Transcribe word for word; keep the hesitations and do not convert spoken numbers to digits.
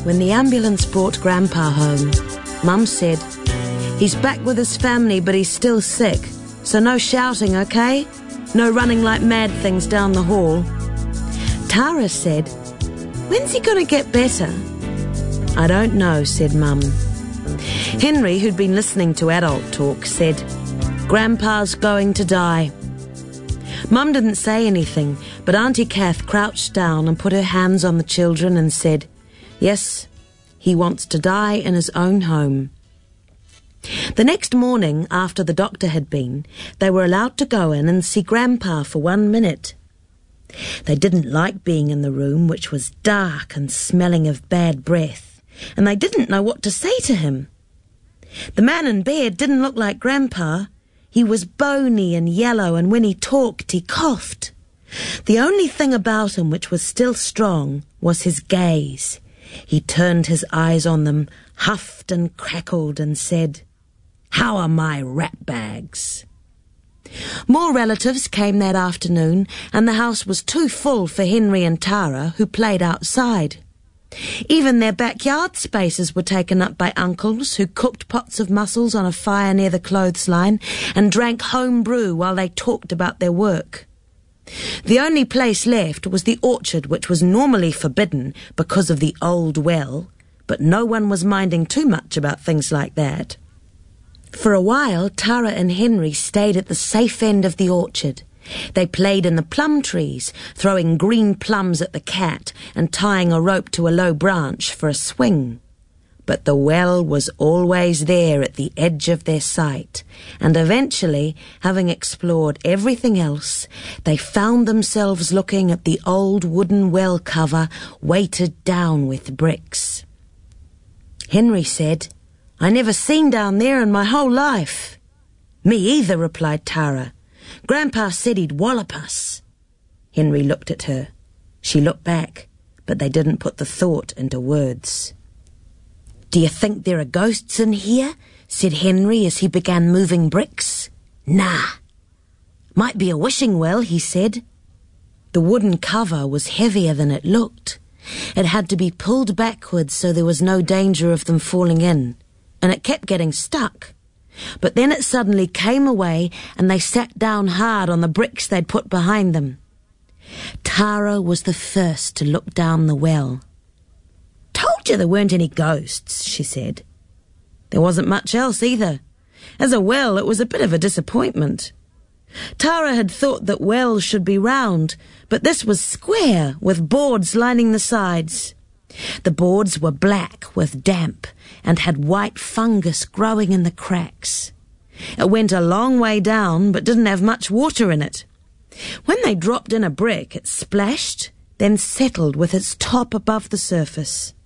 when the ambulance brought Grandpa home, Mum said, "He's back with his family, but he's still sick, so no shouting, okay? No running like mad things down the hall." Tara said, "When's he going to get better?" "I don't know," said Mum. Henry, who'd been listening to adult talk, said, "Grandpa's going to die." Mum didn't say anything, but Auntie Kath crouched down and put her hands on the children and said, "Yes, he wants to die in his own home." The next morning, after the doctor had been, they were allowed to go in and see Grandpa for one minute. They didn't like being in the room, which was dark and smelling of bad breath, and they didn't know what to say to him. The man in bed didn't look like Grandpa. He was bony and yellow, and when he talked, he coughed. The only thing about him which was still strong was his gaze. He turned his eyes on them, huffed and crackled, and said, "How are my rat bags?" More relatives came that afternoon, and the house was too full for Henry and Tara, who played outside. Even their backyard spaces were taken up by uncles who cooked pots of mussels on a fire near the clothesline and drank home brew while they talked about their work. The only place left was the orchard, which was normally forbidden because of the old well, but no one was minding too much about things like that. For a while, Tara and Henry stayed at the safe end of the orchard. They played in the plum trees, throwing green plums at the cat and tying a rope to a low branch for a swing. But the well was always there at the edge of their sight, and eventually, having explored everything else, they found themselves looking at the old wooden well cover weighted down with bricks. Henry said, "I never seen down there in my whole life." "Me either," replied Tara. "Grandpa said he'd wallop us." Henry looked at her. She looked back, but they didn't put the thought into words. "Do you think there are ghosts in here?" said Henry as he began moving bricks. "Nah." "Might be a wishing well," he said. The wooden cover was heavier than it looked. It had to be pulled backwards so there was no danger of them falling in, and it kept getting stuck. But then it suddenly came away and they sat down hard on the bricks they'd put behind them. Tara was the first to look down the well. "Told you there weren't any ghosts," she said. There wasn't much else either. As a well, it was a bit of a disappointment. Tara had thought that wells should be round, but this was square with boards lining the sides. The boards were black with damp and had white fungus growing in the cracks. It went a long way down but didn't have much water in it. When they dropped in a brick, it splashed, then settled with its top above the surface.